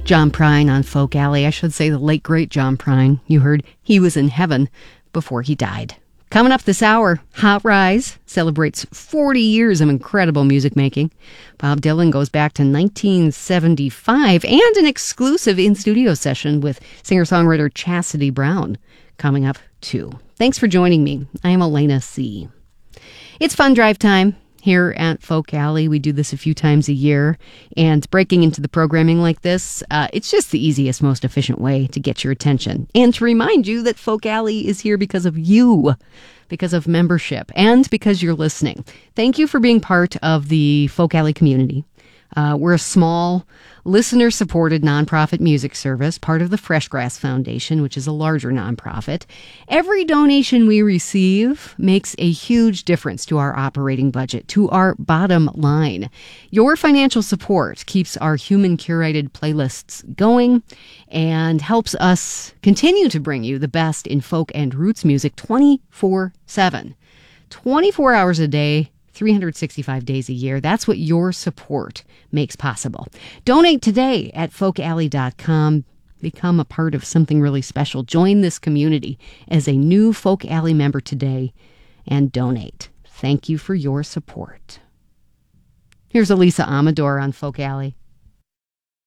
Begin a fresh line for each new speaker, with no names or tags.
John Prine on Folk Alley. I should say the late, great John Prine. You heard he was in heaven before he died. Coming up this hour, Hot Rise celebrates 40 years of incredible music making. Bob Dylan goes back to 1975 and an exclusive in-studio session with singer-songwriter Chastity Brown coming up too. Thanks for joining me. I am Elena C. It's fun drive time here at Folk Alley. We do this a few times a year, and breaking into the programming like this, it's just the easiest, most efficient way to get your attention and to remind you that Folk Alley is here because of you, because of membership, and because you're listening. Thank you for being part of the Folk Alley community. We're a small, listener-supported nonprofit music service, part of the Freshgrass Foundation, which is a larger nonprofit. Every donation we receive makes a huge difference to our operating budget, to our bottom line. Your financial support keeps our human-curated playlists going and helps us continue to bring you the best in folk and roots music 24/7. 24 hours a day, 365 days a year. That's what your support makes possible. Donate today at folkalley.com. Become a part of something really special. Join this community as a new Folk Alley member today and donate. Thank you for your support. Here's Elisa Amador on Folk Alley.